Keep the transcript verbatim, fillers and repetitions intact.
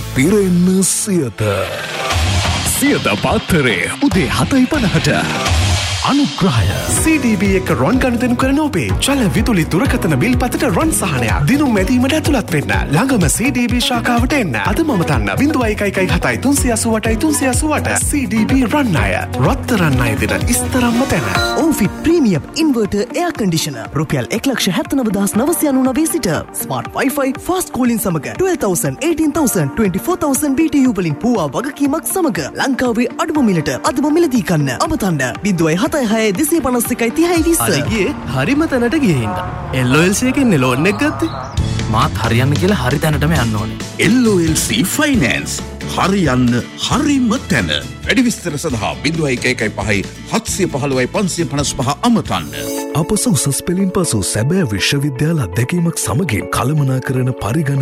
පිරෙන්න සියත. සියත පාත්තරේ උදේ හතයි පනහට. අනුග්‍රහය සී ඩී බී එක රොන් ගනුදෙනු කරන ඔබේ චල විදුලි දුරකථන බිල් පතට රොන් සහනයක් දිනුම් මැදීමට ඇතුළත් වෙන්න. ළඟම සී ඩී බී ශාඛාවට එන්න. අද මම තන්න බිංදුව එකයි එකයි හතයි තුන්සිය අසූ අටයි තුන්සිය අසූ අට. සී ඩී බී රන් අය රත්තරන් අය දෙන ඉස්තරම්ම තැන. ඕෆිට් ප්‍රීමියම් ඉන්වර්ටර් එයා කන්ඩිෂනර් රුපියල් එක ලක්ෂ හැත්තනව දහස් නවසිය අනූනවය සිට ස්මාර්ට් වයිෆයි ෆාස්ට් කූලින් සමග ටුවෙල්ව් තවුසන්ඩ් ඒටීන් තවුසන්ඩ් twenty for තවුසන්ඩ් B T you වලින් පුවා වගකීමක් සමග ලංකාවේ අඩුම මිලට අදම මිලදී ගන්න. ඔබ තන්න බිංදුව හතයි හය දෙසිය පනස් එකයි තිහයි විස්ස. අර ගියේ හරිම තැනට ගියේ හින්දා. එල් ඔ එල් සී එකෙන් ලෝන් එක ගත්තේ. මාත් හරියන්න කියලා හරි තැනටම යන්න ඕනේ. එල් ඔ එල් සී ෆයිනෑන්ස් හරියන්න හරිම තැන. වැඩි විස්තර සඳහා බිංදුව එකයි එකයි පහයි හත්සිය පහළොවයි පන්සිය පනස් පහ අමතන්න. අප සුසස් පෙළින් පසු සැබෑ විශ්වවිද්‍යාල අත්දැකීමක් සමගින් කළමනාකරන පරිගණක